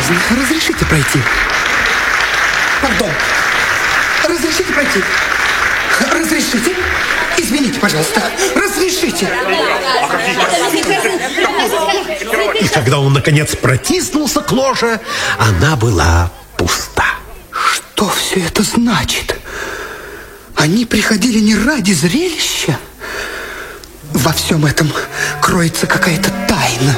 любезны, разрешите пройти? Пардон. Разрешите пройти? Разрешите? Извините, пожалуйста. Разрешите. И когда он, наконец, протиснулся к ложе, она была пуста. Что все это значит? Они приходили не ради зрелища? Во всем этом кроется какая-то тайна.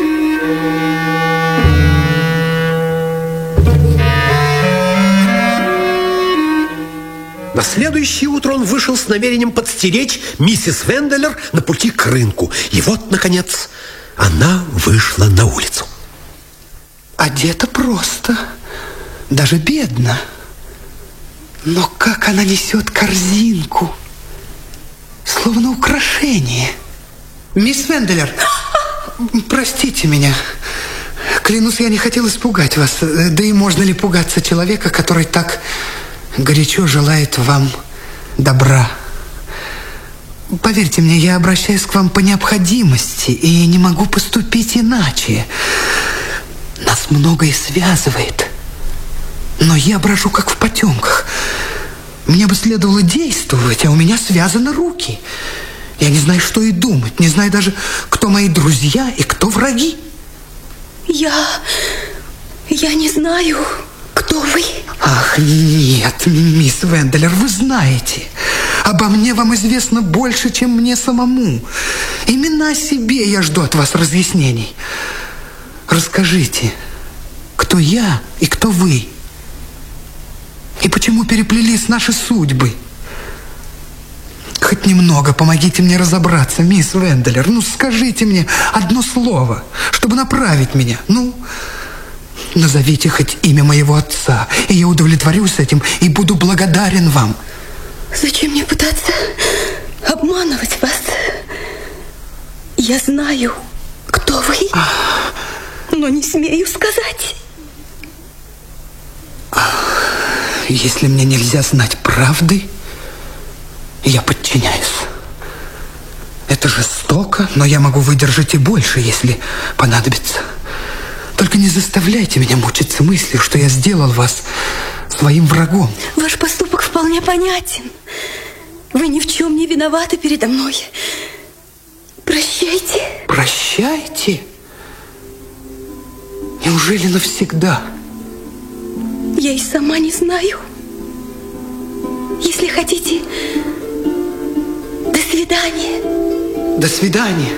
На следующее утро он вышел с намерением подстеречь миссис Венделер на пути к рынку. И вот, наконец, она вышла на улицу. Одета просто, даже бедно. Но как она несет корзинку, словно украшение. Мисс Венделер, простите меня. Клянусь, я не хотел испугать вас. Да и можно ли пугаться человека, который так горячо желает вам добра? Поверьте мне, я обращаюсь к вам по необходимости и не могу поступить иначе. Нас многое связывает, но я брожу как в потемках. Мне бы следовало действовать, а у меня связаны руки. Я не знаю, что и думать, не знаю даже, кто мои друзья и кто враги. Я не знаю, кто вы. Ах, нет, мисс Венделер, вы знаете. Обо мне вам известно больше, чем мне самому. Именно о себе я жду от вас разъяснений. Расскажите, кто я и кто вы? И почему переплелись наши судьбы? Хоть немного помогите мне разобраться, мисс Венделер. Ну, скажите мне одно слово, чтобы направить меня. Ну, назовите хоть имя моего отца, и я удовлетворюсь этим и буду благодарен вам. Зачем мне пытаться обманывать вас? Я знаю, кто вы, но не смею сказать. Если мне нельзя знать правды, я подчиняюсь. Это жестоко, но я могу выдержать и больше, если понадобится. Только не заставляйте меня мучиться мыслью, что я сделал вас своим врагом. Ваш поступок вполне понятен. Вы ни в чем не виноваты передо мной. Прощайте. Прощайте? Неужели навсегда? Я и сама не знаю. Если хотите, до свидания. До свидания.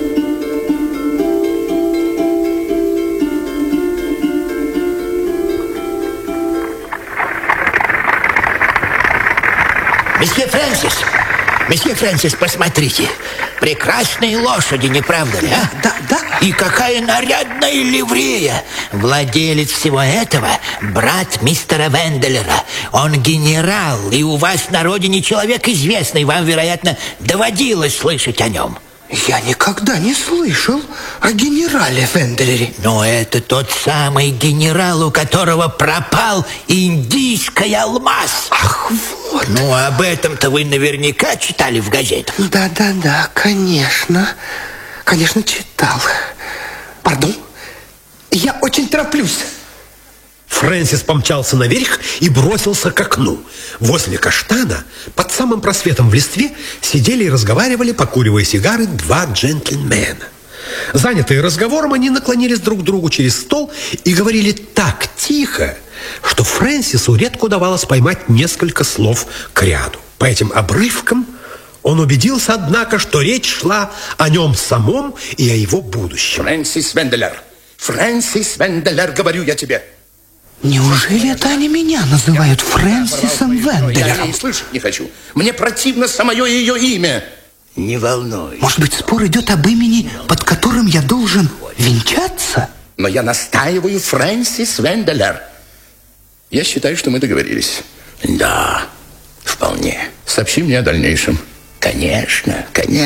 Месье Фрэнсис, посмотрите. Прекрасные лошади, не правда ли, а? Да. И какая нарядная ливрея. Владелец всего этого – брат мистера Венделера. Он генерал, и у вас на родине человек известный. Вам, вероятно, доводилось слышать о нем. Я никогда не слышал о генерале Венделере. Но это тот самый генерал, у которого пропал индийский алмаз. Ах, вот. Ну, об этом-то вы наверняка читали в газетах. Да, конечно. Конечно, читал. Пардон? Я очень тороплюсь. Фрэнсис помчался наверх и бросился к окну. Возле каштана, под самым просветом в листве, сидели и разговаривали, покуривая сигары, два джентльмена. Занятые разговором, они наклонились друг к другу через стол и говорили так тихо, что Фрэнсису редко удавалось поймать несколько слов к ряду. По этим обрывкам он убедился, однако, что речь шла о нем самом и о его будущем. Фрэнсис Венделер, говорю я тебе. Неужели это они меня называют Фрэнсисом Венделером? Я и слышать не хочу. Мне противно самое ее имя. Не волнуйся. Может быть, спор идет об имени, под которым я должен венчаться? Но я настаиваю, Фрэнсис Венделер. Я считаю, что мы договорились. Да, вполне. Сообщи мне о дальнейшем. Конечно.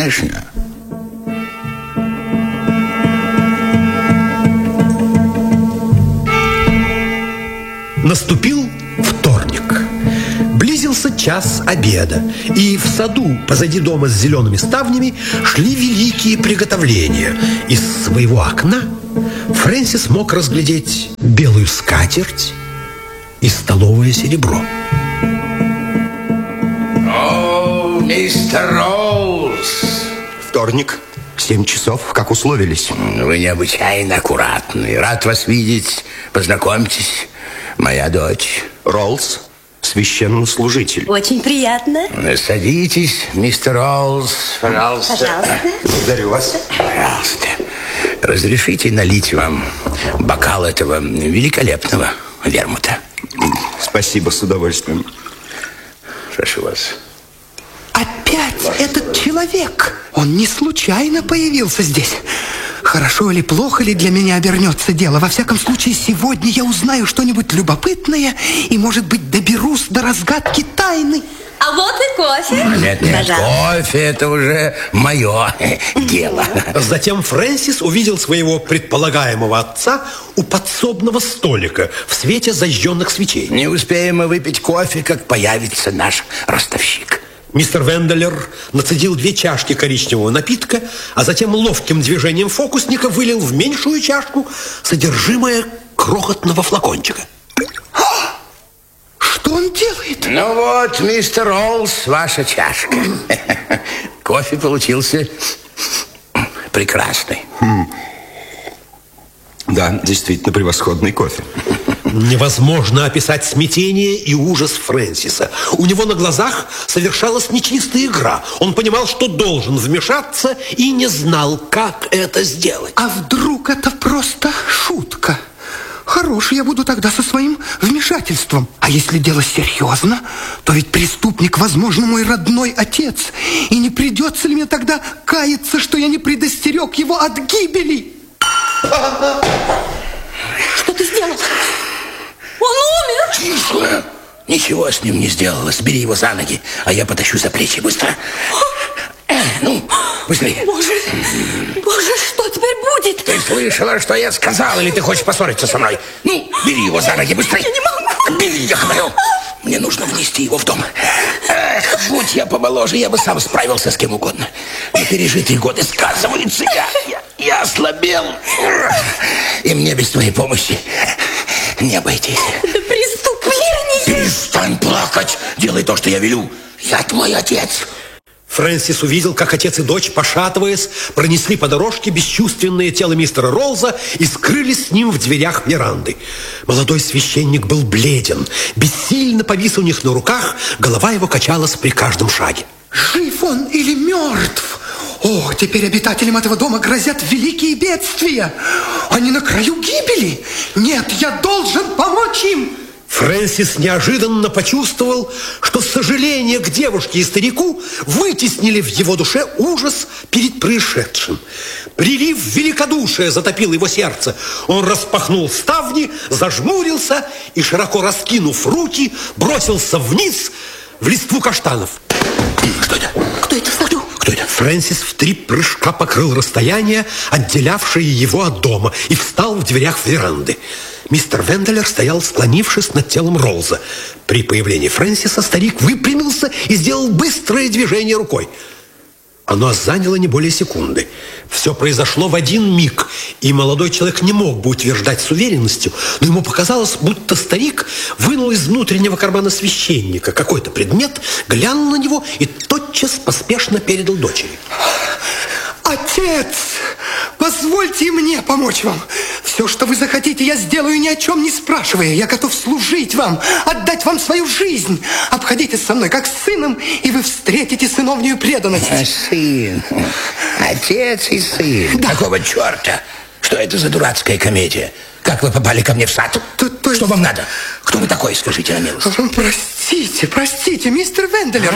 Наступил вторник. Близился час обеда, и в саду позади дома с зелеными ставнями шли великие приготовления. Из своего окна Фрэнсис мог разглядеть белую скатерть и столовое серебро. О, мистер Роуз! Вторник, 7 часов, как условились. Вы необычайно аккуратны. Рад вас видеть. Познакомьтесь, моя дочь. Роллс, священнослужитель. Очень приятно. Садитесь, мистер Роуз, пожалуйста. Пожалуйста. Благодарю вас. Пожалуйста. Разрешите налить вам бокал этого великолепного вермута? Спасибо, с удовольствием. Прошу вас. Опять этот человек. Он не случайно появился здесь. Хорошо или плохо ли для меня обернется дело. Во всяком случае, сегодня я узнаю что-нибудь любопытное и, может быть, доберусь до разгадки тайны. А вот и кофе. Нет, кофе это уже мое дело. Затем Фрэнсис увидел своего предполагаемого отца у подсобного столика в свете зажженных свечей. Не успеем мы выпить кофе, как появится наш ростовщик. Мистер Венделер нацедил 2 чашки коричневого напитка, а затем ловким движением фокусника вылил в меньшую чашку содержимое крохотного флакончика. Что он делает? Ну вот, мистер Роуз, ваша чашка. Кофе получился прекрасный. Да, действительно превосходный кофе. Невозможно описать смятение и ужас Фрэнсиса. У него на глазах совершалась нечистая игра. Он понимал, что должен вмешаться, и не знал, как это сделать. А вдруг это просто шутка? Хорош я буду тогда со своим вмешательством. А если дело серьезно, то ведь преступник, возможно, мой родной отец. И не придется ли мне тогда каяться, что я не предостерег его от гибели? Что ты сделал? Он умер! Тише! Ничего с ним не сделалось. Бери его за ноги, а я потащу за плечи. Быстро! Ну, быстрее! Боже, что теперь будет? Ты слышала, что я сказал, или ты хочешь поссориться со мной? Ну, бери его за ноги, быстрее! Я не могу! Бери, я говорю! Мне нужно внести его в дом. Эх, будь я помоложе, я бы сам справился с кем угодно. Но пережитые годы сказываются. Я ослабел. И мне без твоей помощи не обойтись. Это преступление! Перестань плакать. Делай то, что я велю. Я твой отец. Фрэнсис увидел, как отец и дочь, пошатываясь, пронесли по дорожке бесчувственное тело мистера Роллза и скрылись с ним в дверях веранды. Молодой священник был бледен, бессильно повис у них на руках, голова его качалась при каждом шаге. Жив он или мертв? О, теперь обитателям этого дома грозят великие бедствия. Они на краю гибели. Нет, я должен помочь им. Фрэнсис неожиданно почувствовал, что сожаление к девушке и старику вытеснили в его душе ужас перед происшедшим. Прилив великодушия затопил его сердце. Он распахнул ставни, зажмурился и, широко раскинув руки, бросился вниз в листву каштанов. Что это? Кто это в саду? Кто это? Фрэнсис в 3 прыжка покрыл расстояние, отделявшее его от дома, и встал в дверях веранды. Мистер Венделер стоял, склонившись над телом Роллза. При появлении Фрэнсиса старик выпрямился и сделал быстрое движение рукой. Оно заняло не более секунды. Все произошло в один миг, и молодой человек не мог бы утверждать с уверенностью, но ему показалось, будто старик вынул из внутреннего кармана священника какой-то предмет, глянул на него и тотчас поспешно передал дочери. Отец, позвольте мне помочь вам. Все, что вы захотите, я сделаю, ни о чем не спрашивая. Я готов служить вам, отдать вам свою жизнь. Обходитесь со мной как с сыном, и вы встретите сыновнюю преданность. Сын. Отец и сын. Да. Какого черта? Что это за дурацкая комедия? Как вы попали ко мне в сад? То есть... Что вам надо? Кто вы такой, скажите на милость? Простите, мистер Венделер.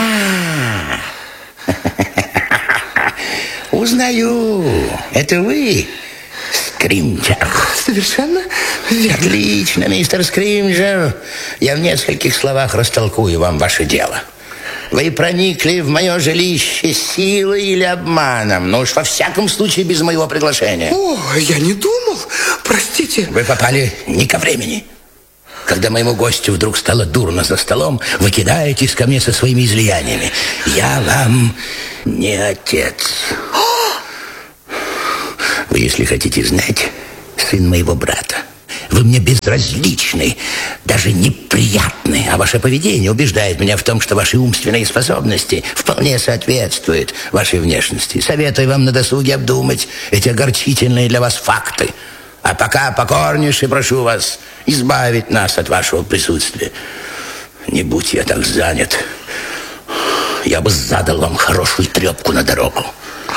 Узнаю. Это вы, Скримджер. Совершенно верно. Отлично, мистер Скримджер. Я в нескольких словах растолкую вам ваше дело. Вы проникли в мое жилище силой или обманом, но уж во всяком случае без моего приглашения. О, я не думал. Простите. Вы попали не ко времени. Когда моему гостю вдруг стало дурно за столом, вы кидаетесь ко мне со своими излияниями. Я вам не отец. Вы, если хотите знать, сын моего брата. Вы мне безразличны, даже неприятны, а ваше поведение убеждает меня в том, что ваши умственные способности вполне соответствуют вашей внешности. Советую вам на досуге обдумать эти огорчительные для вас факты. А пока покорнейше прошу вас избавить нас от вашего присутствия. Не будь я так занят, я бы задал вам хорошую трепку на дорогу.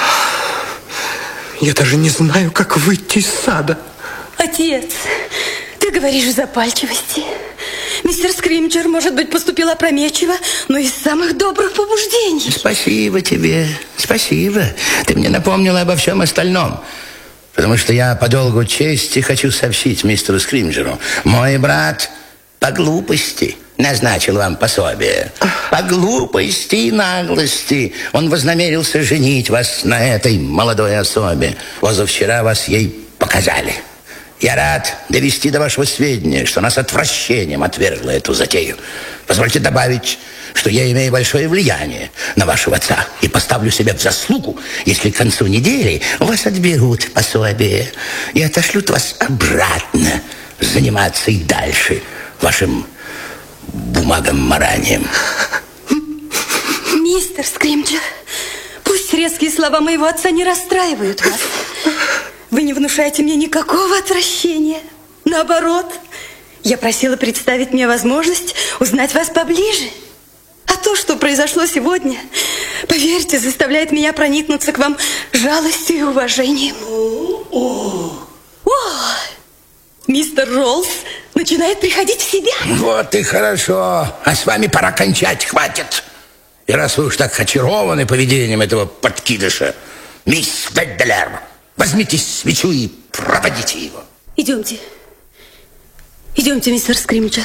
Я даже не знаю, как выйти из сада. Отец, ты говоришь в запальчивости. Мистер Скримджер, может быть, поступил опрометчиво, но из самых добрых побуждений. Спасибо тебе, спасибо. Ты мне напомнила обо всем остальном. Потому что я по долгу чести хочу сообщить мистеру Скримджеру. Мой брат по глупости назначил вам пособие. По глупости и наглости он вознамерился женить вас на этой молодой особе. Позавчера вас ей показали. Я рад довести до вашего сведения, что она с отвращением отвергла эту затею. Позвольте добавить, что я имею большое влияние на вашего отца и поставлю себя в заслугу, если к концу недели у вас отберут пособие и отошлют вас обратно заниматься и дальше вашим бумагоморанием. Мистер Скримджер, пусть резкие слова моего отца не расстраивают вас. Вы не внушаете мне никакого отвращения. Наоборот, я просила представить мне возможность узнать вас поближе. А то, что произошло сегодня, поверьте, заставляет меня проникнуться к вам жалостью и уважением. О, мистер Роллс начинает приходить в себя. Вот и хорошо. А с вами пора кончать, хватит. И раз вы уж так очарованы поведением этого подкидыша, мисс Венделер, возьмите свечу и проводите его. Идемте. Идемте, мистер Скримджер.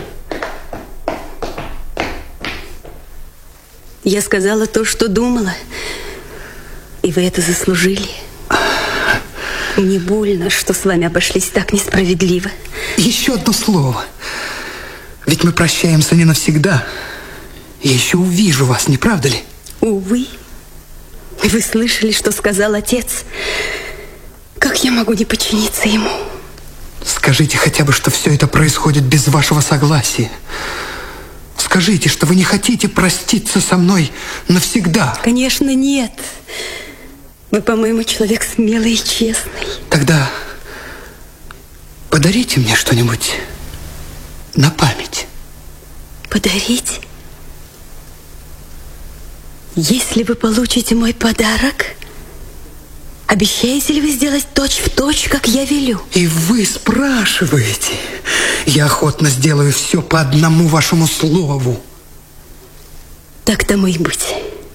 Я сказала то, что думала, и вы это заслужили. Мне больно, что с вами обошлись так несправедливо. Еще одно слово. Ведь мы прощаемся не навсегда. Я еще увижу вас, не правда ли? Увы. Вы слышали, что сказал отец? Как я могу не подчиниться ему? Скажите хотя бы, что все это происходит без вашего согласия. Скажите, что вы не хотите проститься со мной навсегда. Конечно, нет. Вы, по-моему, человек смелый и честный. Тогда подарите мне что-нибудь на память. Подарить? Если вы получите мой подарок, обещаете ли вы сделать точь-в-точь, как я велю? И вы спрашиваете. Я охотно сделаю все по одному вашему слову. Так тому и быть.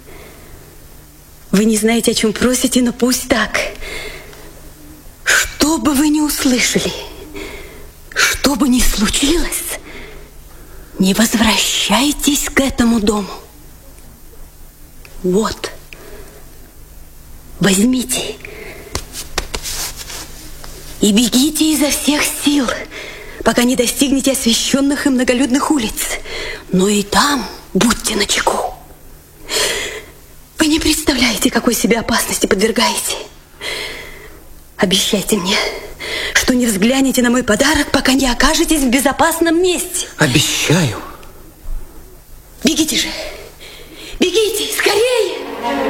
Вы не знаете, о чем просите, но пусть так. Что бы вы ни услышали, что бы ни случилось, не возвращайтесь к этому дому. Вот. Возьмите и бегите изо всех сил, пока не достигнете освещенных и многолюдных улиц. Но и там будьте начеку. Вы не представляете, какой себе опасности подвергаете. Обещайте мне, что не взглянете на мой подарок, пока не окажетесь в безопасном месте. Обещаю. Бегите же! Бегите, скорее!